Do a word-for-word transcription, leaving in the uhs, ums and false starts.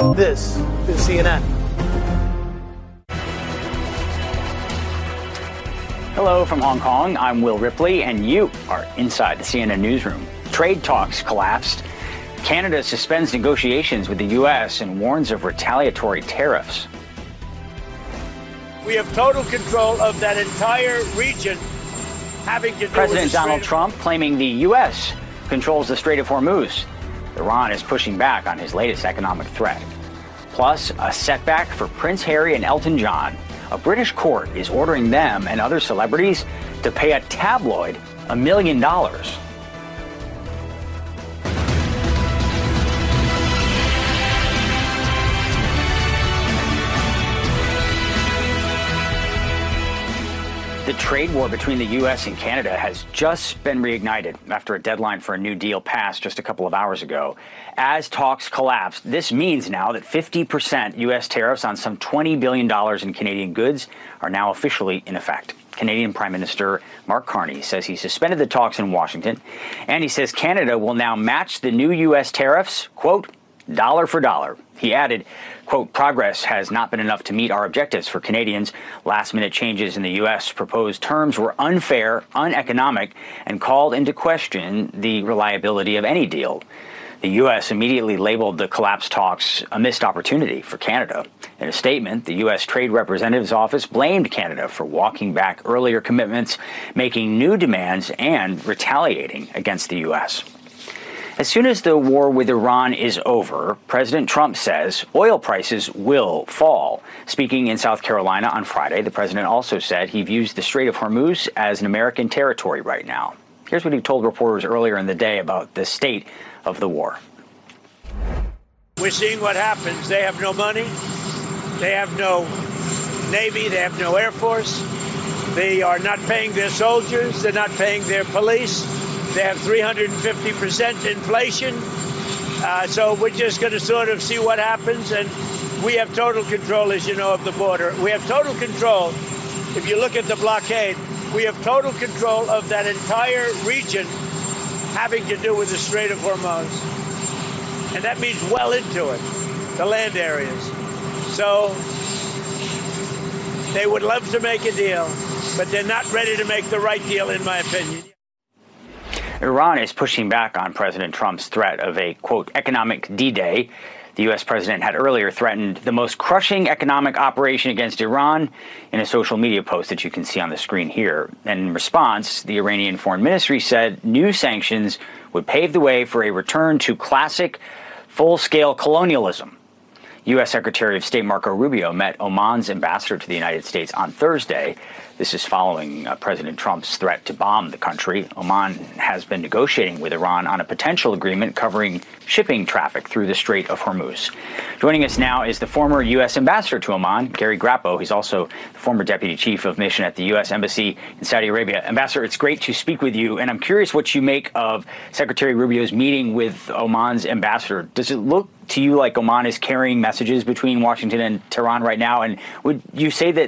This is C N N. Hello from Hong Kong. I'm Will Ripley, and you are inside the C N N newsroom. Trade talks collapsed. Canada suspends negotiations with the U S and warns of retaliatory tariffs. We have total control of that entire region, having to do President with the Donald Strait of- Trump claiming the U S controls the Strait of Hormuz. Iran is pushing back on his latest economic threat. Plus, a setback for Prince Harry and Elton John. A British court is ordering them and other celebrities to pay a tabloid a million dollars. The trade war between the U S and Canada has just been reignited after a deadline for a new deal passed just a couple of hours ago. As talks collapsed, this means now that fifty percent U S tariffs on some twenty billion dollars in Canadian goods are now officially in effect. Canadian Prime Minister Mark Carney says he suspended the talks in Washington, and he says Canada will now match the new U S tariffs, quote, dollar for dollar. He added, quote, progress has not been enough to meet our objectives for Canadians. Last-minute changes in the U S proposed terms were unfair, uneconomic, and called into question the reliability of any deal. The U S immediately labeled the collapsed talks a missed opportunity for Canada. In a statement, the U S Trade Representative's office blamed Canada for walking back earlier commitments, making new demands, and retaliating against the U S. As soon as the war with Iran is over, President Trump says oil prices will fall. Speaking in South Carolina on Friday, the president also said he views the Strait of Hormuz as an American territory right now. Here's what he told reporters earlier in the day about the state of the war. We're seeing what happens. They have no money. They have no Navy. They have no Air Force. They are not paying their soldiers. They're not paying their police. They have three hundred fifty percent inflation. Uh, so we're just going to sort of see what happens. And we have total control, as you know, of the border. We have total control. If you look at the blockade, we have total control of that entire region having to do with the Strait of Hormuz. And that means well into it, the land areas. So they would love to make a deal, but they're not ready to make the right deal, in my opinion. Iran is pushing back on President Trump's threat of a, quote, economic D-Day. The U S president had earlier threatened the most crushing economic operation against Iran in a social media post that you can see on the screen here. And in response, the Iranian Foreign Ministry said new sanctions would pave the way for a return to classic full-scale colonialism. U S Secretary of State Marco Rubio met Oman's ambassador to the United States on Thursday. This is following uh, President Trump's threat to bomb the country. Oman has been negotiating with Iran on a potential agreement covering shipping traffic through the Strait of Hormuz. Joining us now is the former U S ambassador to Oman, Gary Grappo. He's also the former deputy chief of mission at the U S Embassy in Saudi Arabia. Ambassador, it's great to speak with you, and I'm curious what you make of Secretary Rubio's meeting with Oman's ambassador. Does it look to you like Oman is carrying messages between Washington and Tehran right now? And would you say that